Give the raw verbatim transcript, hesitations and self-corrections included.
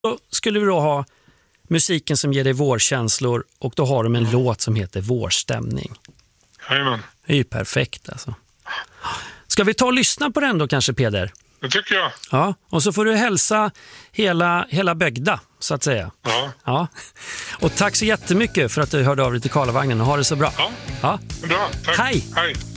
Då skulle vi då ha musiken som ger dig vårkänslor, och då har de en mm. låt som heter Vårstämning. Jajamän. Det är ju perfekt alltså. Ska vi ta och lyssna på den då kanske, Peder? Det tycker jag. Ja, och så får du hälsa hela, hela Bögda, så att säga. Ja. Ja. Och tack så jättemycket för att du hörde av dig till Karlavagnen, och ha det så bra. Ja, ja. bra. Tack. Hej! Hej!